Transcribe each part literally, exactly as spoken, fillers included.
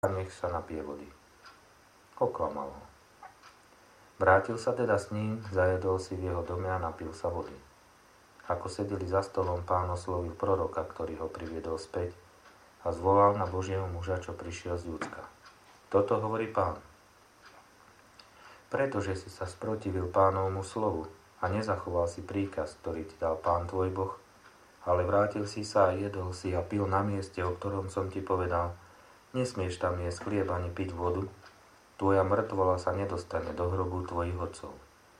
a nech sa napije vody. Oklamal ho. Vrátil sa teda s ním, zajedol si v jeho dome a napil sa vody. Ako sedeli za stolom, Pán oslovil proroka, ktorý ho priviedol späť a zvolal na Božieho muža, čo prišiel z Judska. Toto hovorí Pán. Pretože si sa sprotivil Pánovmu slovu a nezachoval si príkaz, ktorý ti dal Pán tvoj Boh, ale vrátil si sa a jedol si a pil na mieste, o ktorom som ti povedal, nesmieš tam jesť chlieb ani piť vodu, tvoja mŕtvola sa nedostane do hrobu tvojich otcov.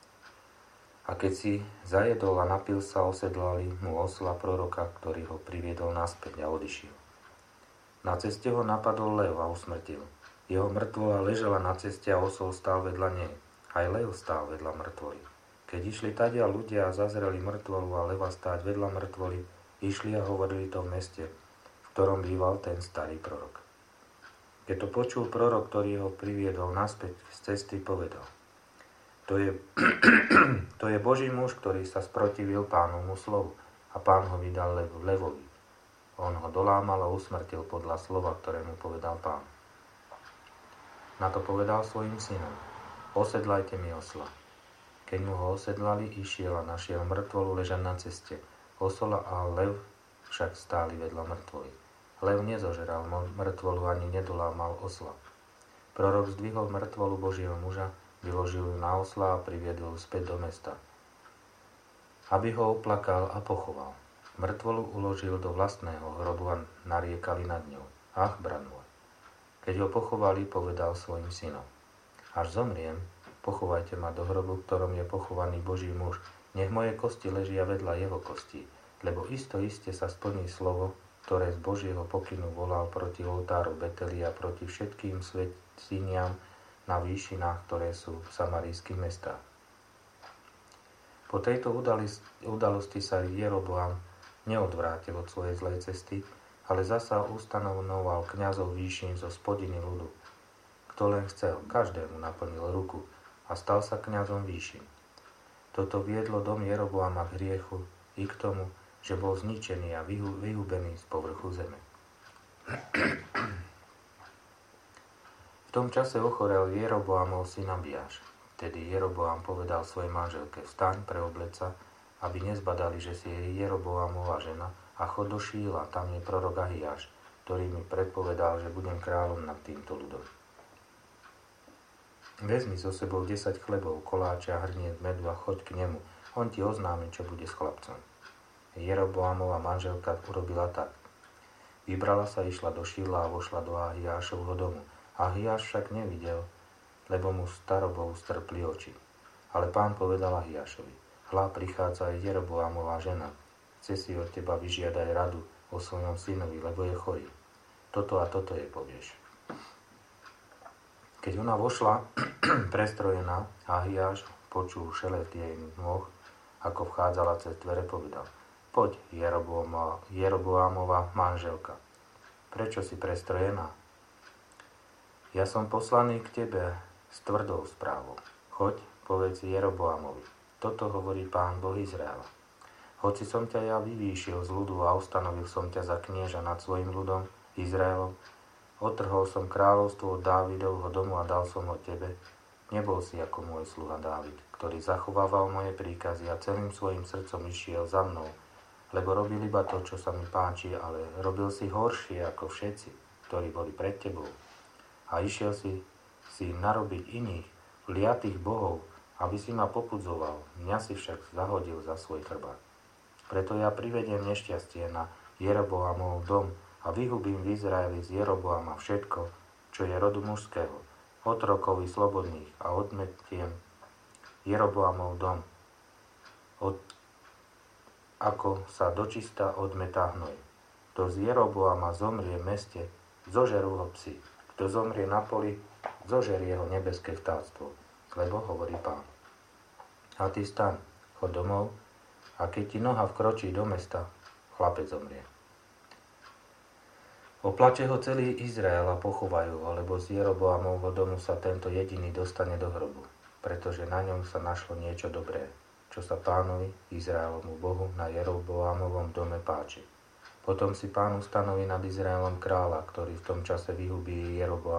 A keď si zajedol a napil sa, osedlali mu osla proroka, ktorý ho priviedol naspäť a odišiel. Na ceste ho napadol lev a usmrtil. Jeho mŕtvola ležela na ceste a osol stál vedľa nej. Aj lev stál vedľa mŕtvoly. Keď išli tadia ľudia a zazreli mŕtvolu a leva stáť vedľa mŕtvoly, išli a hovorili to v meste, v ktorom býval ten starý prorok. Keď to počul prorok, ktorý ho priviedol naspäť z cesty, povedal: To je, to je Boží muž, ktorý sa sprotivil Pánovmu slovu a Pán ho vydal lev, levovi. On ho dolámal a usmrtil podľa slova, ktoré mu povedal Pán. Na to povedal svojim synom: Osedlajte mi osla. Keď mu ho osedlali, išiel a našiel mŕtvolu ležať na ceste. Osola a lev však stáli vedľa mŕtvoly. Lev nezožeral mŕtvolu ani nedolámal osla. Prorok zdvihol mŕtvolu Božieho muža, vyložil ju na osla a priviedol späť do mesta, aby ho oplakal a pochoval. Mŕtvolu uložil do vlastného hrobu a nariekali nad ňou: Ach, brat môj. Keď ho pochovali, povedal svojim synom: Až zomriem, pochovajte ma do hrobu, v ktorom je pochovaný Boží muž. Nech moje kosti ležia vedľa jeho kostí, lebo isto iste sa splní slovo, ktoré z Božieho pokynu volal proti oltáru Beteli a proti všetkým svätyniam na výšinách, ktoré sú v samarijských mestách. Po tejto udalosti sa Jeroboam neodvrátil od svojej zlej cesty, ale zasa ustanovoval kňazov výšin zo spodiny ľudu. Kto len chcel, každému naplnil ruku a stal sa kňazom výšin. Toto viedlo dom Jeroboama k hriechu i k tomu, že bol zničený a vyhubený z povrchu zeme. V tom čase ochorel Jeroboamov syn Abiáš. Vtedy Jeroboam povedal svojej manželke: Vstaň, preobleč sa, aby nezbadali, že si je Jeroboamova žena, a chod do Šíla, tam je prorok Ahiáš, ktorý mi predpovedal, že budem kráľom nad týmto ľudom. Vezmi so sebou desať chlebov, koláče a hrniec medu a choď k nemu, on ti oznámi, čo bude s chlapcom. Jeroboamova manželka urobila tak. Vybrala sa, išla do Šíla a vošla do Ahiášovho domu. Ahiáš však nevidel, lebo mu starobou strpli oči. Ale Pán povedal Ahiášovi: Hľa, prichádza aj Jeroboamova žena. Chce si od teba vyžiadať radu o svojom synovi, lebo je chorý. Toto a toto jej povieš. Keď ona vošla, prestrojená, Ahiáš počul šelet jej nôh, ako vchádzala cez dvere, povedal: Poď, Jeroboamova manželka. Prečo si prestrojená? Ja som poslaný k tebe s tvrdou správou. Choď, povedz Jeroboamovi. Toto hovorí Pán Boh Izraela. Hoci som ťa ja vyvýšil z ľudu a ustanovil som ťa za knieža nad svojim ľudom, Izraelom, otrhol som kráľovstvo od Dávidovho domu a dal som ho tebe, nebol si ako môj sluha Dávid, ktorý zachovával moje príkazy a celým svojim srdcom išiel za mnou, lebo robil iba to, čo sa mi páči, ale robil si horšie ako všetci, ktorí boli pred tebou. A išiel si, si narobiť iných, liatých bohov, aby si ma popudzoval, mňa si však zahodil za svoj chrbát. Preto ja privediem nešťastie na Jeroboamov dom a vyhubím v Izraeli z Jeroboama všetko, čo je rodu mužského, otrokov i slobodných, a odmetiem Jeroboamov dom, od ako sa dočista odmetá hnoj. Kto z Jeroboama zomrie v meste, zožerú ho psi. Kto zomrie na poli, zožerie ho nebeské vtáctvo, lebo hovorí Pán. A ty staň, chod domov, a keď ti noha vkročí do mesta, chlapec zomrie. Oplače ho celý Izrael a pochovajú ho, lebo z Jeroboamovho domu sa tento jediný dostane do hrobu, pretože na ňom sa našlo niečo dobré, čo sa Pánovi, Izraelomu Bohu, na Jeroboamovom dome páči. Potom si Pán ustanoví nad Izraelom kráľa, ktorý v tom čase vyhubí Jeroboam